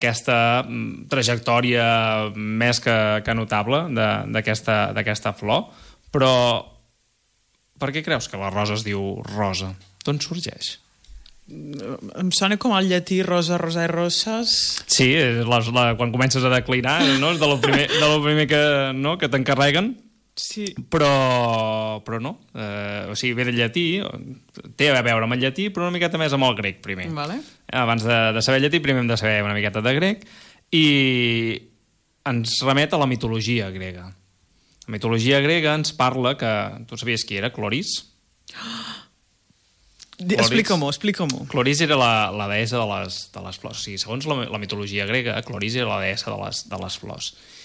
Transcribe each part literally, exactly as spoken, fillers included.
aquesta trajectòria més que, que notable d'aquesta flor. Però per què creus que la rosa es diu rosa? D'on sorgeix? Em sona com el llatí rosa, rosa i roses. Sí, la, la, quan comences a declinar, no? És de lo primer, de lo primer que, no? que t'encarreguen. Sí. Però, però no. Eh, o sigui, ve del llatí, té a veure amb el llatí, però una miqueta més amb el grec, primer. Vale. Abans de, de saber llatí, primer hem de saber una miqueta de grec, i ens remet a la mitologia grega. La mitologia grega ens parla que... Tu sabies qui era? Cloris? Explica-m'ho, explica-m'ho. Cloris era la, la deessa de les, de les flors. O sigui, segons la, la mitologia grega, Cloris era la deessa de les, de les flors.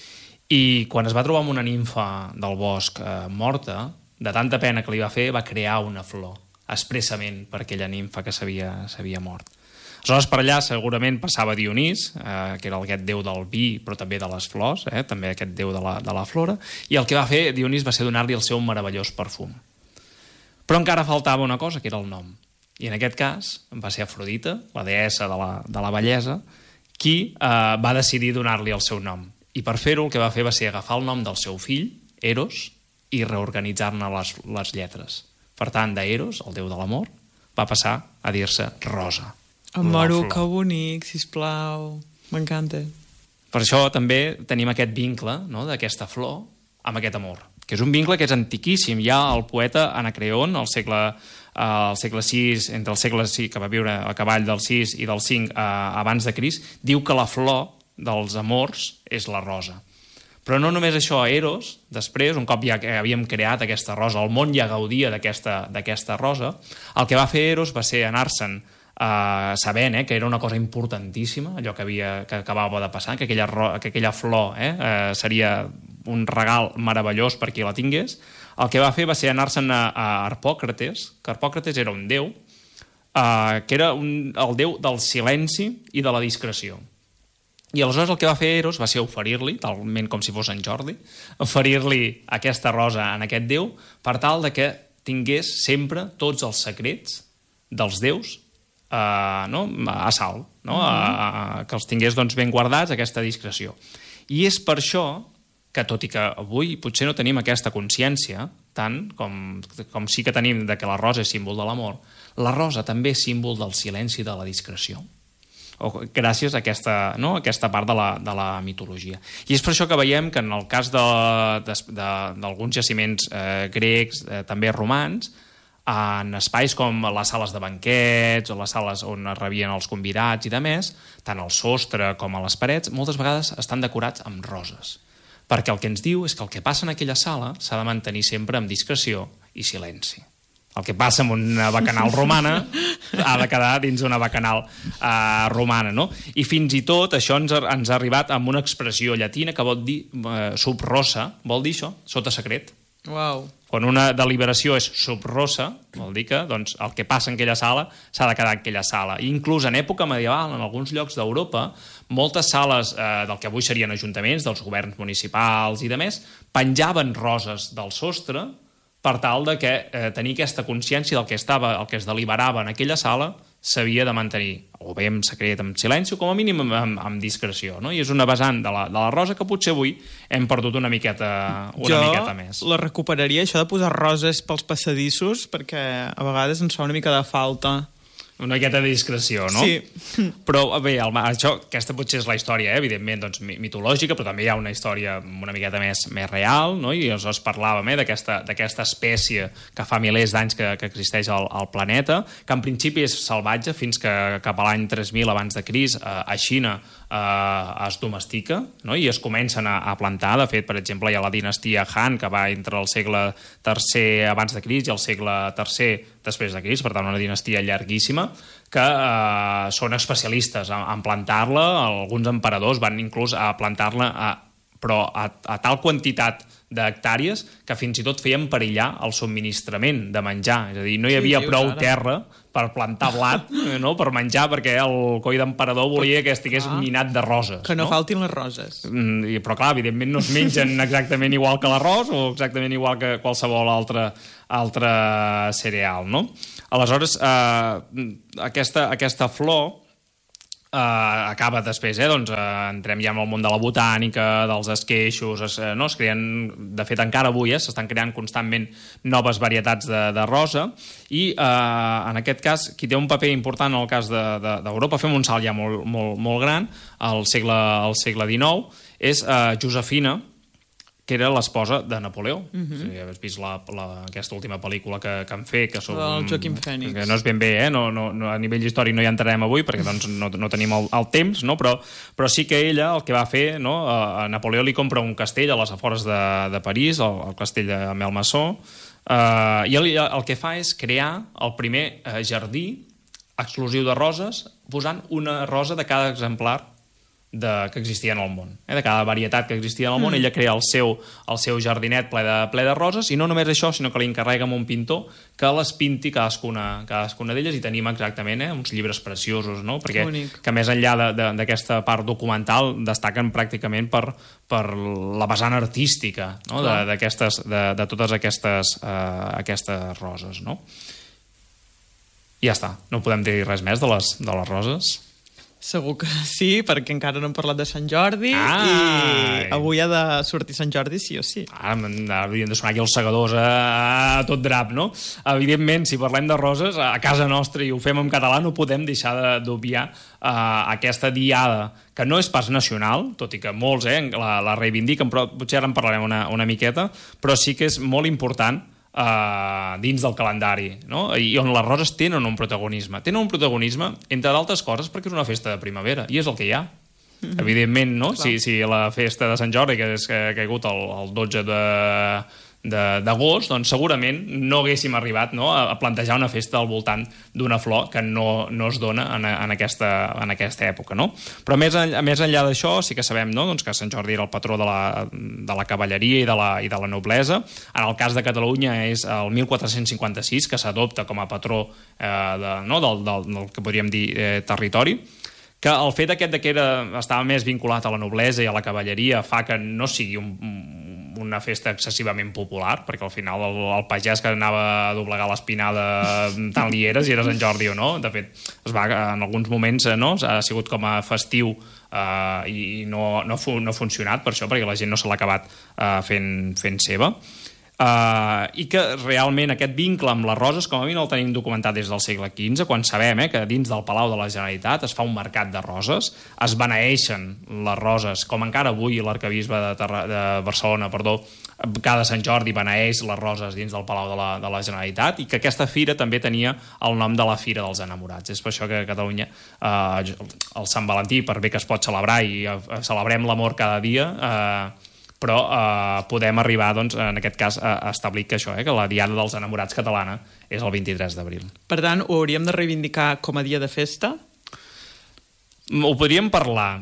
I quan es va trobar amb una nimfa del bosc eh, morta, de tanta pena que li va fer, va crear una flor, expressament per aquella nimfa que s'havia mort. Aleshores, per allà segurament passava Dionís, eh, que era aquest déu del vi, però també de les flors, eh, també aquest déu de la, de la flora, i el que va fer Dionís va ser donar-li el seu meravellós perfum. Però encara faltava una cosa, que era el nom. I en aquest cas va ser Afrodita, la deessa de la, de la bellesa, qui eh, va decidir donar-li el seu nom. I per fer-ho el que va fer va ser agafar el nom del seu fill, Eros, i reorganitzar-ne les, les lletres. Per tant, d'Eros, el déu de l'amor, va passar a dir-se Rosa. Em moro, que bonic, sisplau. M'encanta. Per això també tenim aquest vincle, no?, d'aquesta flor amb aquest amor, que és un vincle que és antiquíssim. Ja el poeta Anacreon, al segle, eh, al segle sis, entre el segle sis, que va viure a cavall del sis i del cinc eh, abans de Crist, diu que la flor dels amors és la rosa. Però no només això, Eros, després, un cop ja que havíem creat aquesta rosa, el món ja gaudia d'aquesta rosa, el que va fer Eros va ser anar-se'n Uh, sabent eh, que era una cosa importantíssima, allò que, havia, que acabava de passar, que aquella, que aquella flor eh, uh, seria un regal meravellós per qui la tingués, el que va fer va ser anar-se'n a, a Harpòcrates, que Harpòcrates era un déu, uh, que era un, el déu del silenci i de la discreció. I aleshores el que va fer Eros va ser oferir-li, talment com si fos en Jordi, oferir-li aquesta rosa en aquest déu per tal de que tingués sempre tots els secrets dels déus Uh, no? a salt, no? uh-huh. uh, que els tingués doncs, ben guardats, aquesta discreció. I és per això que, tot i que avui potser no tenim aquesta consciència, tant com, com sí que tenim de que la rosa és símbol de l'amor, la rosa també és símbol del silenci i de la discreció. O, gràcies a aquesta, no? a aquesta part de la, de la mitologia. I és per això que veiem que en el cas d'alguns jaciments eh, grecs, eh, també romans, en espais com les sales de banquets o les sales on es rebien els convidats i de més, tant al sostre com a les parets, moltes vegades estan decorats amb roses. Perquè el que ens diu és que el que passa en aquella sala s'ha de mantenir sempre amb discreció i silenci. El que passa en una bacanal romana ha de quedar dins una bacanal eh, romana, no? I fins i tot això ens ha, ens ha arribat amb una expressió llatina que vol dir eh, sub rosa, vol dir això, sota secret. Uau. Quan una deliberació és sub rosa, vol dir que doncs, el que passa en aquella sala s'ha de quedar en aquella sala. I inclús en època medieval, en alguns llocs d'Europa, moltes sales eh, del que avui serien ajuntaments, dels governs municipals i de més, penjaven roses del sostre per tal de que eh, tenir aquesta consciència del que estava, el que es deliberava en aquella sala s'havia de mantenir, o bé en secret, en silenci, o com a mínim amb, amb discreció, no? I és una vessant de la, de la rosa que potser avui hem perdut una miqueta, una jo miqueta més. Jo la recuperaria, això de posar roses pels passadissos, perquè a vegades ens fa una mica de falta. Una miqueta de discreció, no? Sí. Però, bé, el, això, aquesta potser és la història, eh? Evidentment, doncs, mitològica, però també hi ha una història una miqueta més, més real, no? I aleshores parlàvem eh, d'aquesta espècie que fa milers d'anys que, que existeix al, al planeta, que en principi és salvatge fins que cap a l'any tres mil abans de Crist eh, a Xina eh, es domestica, no? I es comencen a, a plantar. De fet, per exemple, hi ha la dinastia Han, que va entre el segle tercer abans de Crist i el segle tercer després de Crist, per tant una dinastia llarguíssima, que eh, són especialistes en, en plantar-la. Alguns emperadors van inclús a plantar-la a, però a, a tal quantitat d'hectàrees que fins i tot feien perillar el subministrament de menjar. És a dir, no hi havia sí, prou ara. terra per plantar blat, no? Per menjar, perquè el coi d'emperador volia que estigués ah, minat de roses. Que no, no faltin les roses. Mm, però clar, evidentment no es mengen exactament igual que l'arròs o exactament igual que qualsevol altre, altre cereal, no? Aleshores, eh, aquesta, aquesta flor Uh, acaba després, eh? doncs, uh, entrem ja en el món de la botànica, dels esqueixos, es, uh, no? es creen, de fet encara avui eh? s'estan creant constantment noves varietats de, de rosa, i uh, en aquest cas qui té un paper important en el cas d'Europa, de, de, fem un salt ja molt, molt, molt gran, al segle, al segle dinou, és uh, Josefina, que era l'esposa de Napoleó. Uh-huh. Si has vist la, la, aquesta última pel·lícula que, que han fet, que són... El Joaquim Phoenix. Que no és ben bé, eh? No, no, no, a nivell històric no hi entrarem avui, perquè doncs, no, no tenim el, el temps, no? però, però sí que ella el que va fer, no? A Napoleó li compra un castell a les afores de, de París, el, el castell de Melmassó, uh, i el, el que fa és crear el primer uh, jardí exclusiu de roses, posant una rosa de cada exemplar de, que existia en el món. Eh? De cada varietat que existia en el món, mm. ella crea el seu, el seu jardinet ple de, ple de roses, i no només això, sinó que li encarrega amb un pintor que les pinti cadascuna, cadascuna d'elles, i tenim exactament eh, uns llibres preciosos, no? Perquè Únic. Que més enllà d'aquesta part documental destaquen pràcticament per, per la vessant artística, no? de, de, de totes aquestes, uh, aquestes roses. No? I ja està, no podem dir res més de les, de les roses. Segur que sí, perquè encara no hem parlat de Sant Jordi, ah, i avui ha de sortir Sant Jordi sí o sí. Ah, haurien de sonar aquí els segadors a, a tot drap, no? Evidentment, si parlem de roses, a casa nostra, i ho fem en català, no podem deixar d'obviar uh, aquesta diada, que no és pas nacional, tot i que molts eh, la, la reivindiquen, però potser ara en parlarem una, una miqueta, però sí que és molt important Uh, dins del calendari, no? I on les roses tenen un protagonisme. Tenen un protagonisme, entre d'altres coses, perquè és una festa de primavera, i és el que hi ha. Mm-hmm. Evidentment, no? Si, si la festa de Sant Jordi, que és que ha caigut el, el dotze d'agost, doncs segurament no haguéssim arribat no, a plantejar una festa al voltant d'una flor que no, no es dona en, en, aquesta, en aquesta època, no? Però més, enllà, més enllà d'això sí que sabem no, doncs que Sant Jordi era el patró de la, de la cavalleria i de la, i de la noblesa. En el cas de Catalunya és el mil quatre-cents cinquanta-sis que s'adopta com a patró eh, de, no, del, del, del que podríem dir eh, territori, que el fet aquest de que era, estava més vinculat a la noblesa i a la cavalleria fa que no sigui un, una festa excessivament popular, perquè al final el, el pagès que anava a doblegar l'espinada tant li eres, si era Sant Jordi o no. De fet, es va, en alguns moments no, ha sigut com a festiu eh, i no, no, fu, no ha funcionat per això, perquè la gent no se l'ha acabat eh, fent, fent seva. Uh, i que realment aquest vincle amb les roses com a mínim el tenim documentat des del segle quinze, quan sabem eh, que dins del Palau de la Generalitat es fa un mercat de roses, es beneeixen les roses, com encara avui l'arquebisbe de, Terra, de Barcelona perdó, cada Sant Jordi beneeix les roses dins del Palau de la, de la Generalitat, i que aquesta fira també tenia el nom de la Fira dels Enamorats. És per això que a Catalunya eh, el Sant Valentí, per bé que es pot celebrar i eh, celebrem l'amor cada dia, eh, però eh, podem arribar, doncs, en aquest cas, a establir que això, eh, que la Diada dels Enamorats catalana és el vint-i-tres d'abril. Per tant, ho hauríem de reivindicar com a dia de festa? Ho podríem parlar.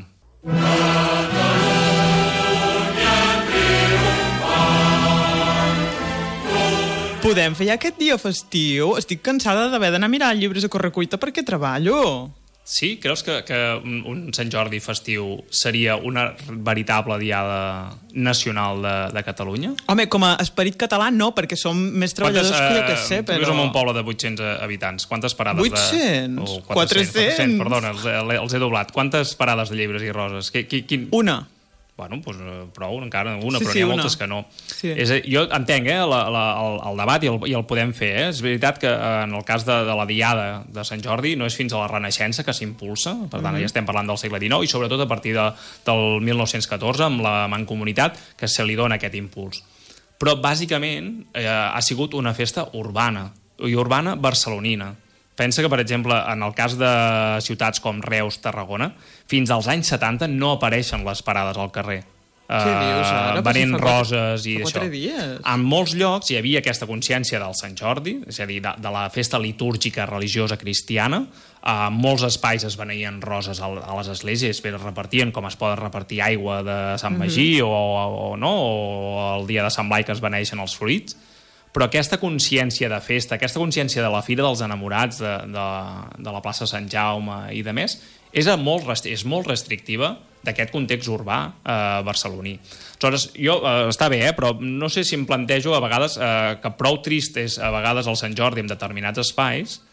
Podem fer ja aquest dia festiu? Estic cansada d'haver d'anar a mirar llibres a correcuita perquè treballo. Sí? Creus que, que un, un Sant Jordi festiu seria una veritable diada nacional de, de Catalunya? Home, com a esperit català no, perquè som més treballadors Quantes, que jo que sé, però... Tu vius en un poble de vuit-cents habitants. Quantes parades vuit-cents? de... Oh, quatre-cents? quatre-cents, perdona, els, els he doblat. Quantes parades de llibres i roses? Qui, qui, quin... Una. Bueno, doncs prou, encara una, sí, però sí, n'hi ha una. moltes que no. Sí. És, jo entenc eh, la, la, el, el debat i el, i el podem fer. Eh? És veritat que en el cas de, de la Diada de Sant Jordi no és fins a la Renaixença que s'impulsa, per tant, mm-hmm. ja estem parlant del segle dinou, i sobretot a partir de, del mil nou-cents catorze, amb la Mancomunitat, que se li dona aquest impuls. Però, bàsicament, eh, ha sigut una festa urbana, i urbana barcelonina. Pensa que, per exemple, en el cas de ciutats com Reus, Tarragona, fins als anys setanta no apareixen les parades al carrer. Què dius ara? Venent roses i això. En molts llocs hi havia aquesta consciència del Sant Jordi, és a dir, de, de la festa litúrgica religiosa cristiana. A molts espais es beneïen roses a les esglésies, es repartien com es poden repartir aigua de Sant Magí, mm-hmm. o, o, no, o el dia de Sant Blai que es beneeixen els fruits. Però aquesta consciència de festa, aquesta consciència de la Fira dels Enamorats, de, de, de la plaça Sant Jaume i de més, és molt, és molt restrictiva d'aquest context urbà eh, barceloní. Aleshores, jo, eh, està bé, eh, però no sé si em plantejo a vegades eh, que prou trist és a vegades el Sant Jordi en determinats espais,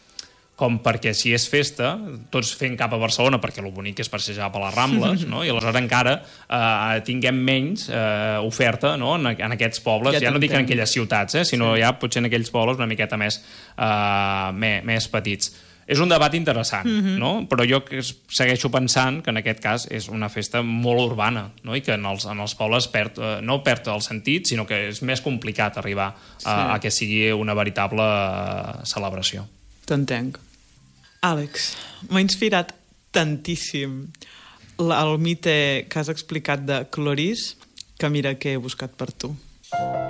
com perquè si és festa, tots fent cap a Barcelona, perquè el bonic és passejar per les Rambles, no? I aleshores encara eh, tinguem menys eh, oferta, no? en, en aquests pobles, ja, ja no dic en aquelles ciutats, eh? sinó sí. ja potser en aquells pobles una miqueta més, eh, més, més petits. És un debat interessant, mm-hmm. no? Però jo segueixo pensant que en aquest cas és una festa molt urbana, no? I que en els, en els pobles perd, eh, no perd el sentit, sinó que és més complicat arribar sí. a, a que sigui una veritable celebració. T'entenc. Àlex, m'ha inspirat tantíssim el mite que has explicat de Cloris, que mira que he buscat per tu.